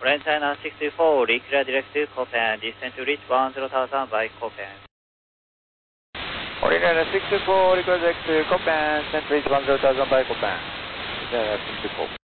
Orange China 64, reclear direct to Copan, descend to reach 10,000 by Copan. Orange China 64, reclear direct to Copan, descend to reach 10,000 by Copan. 64.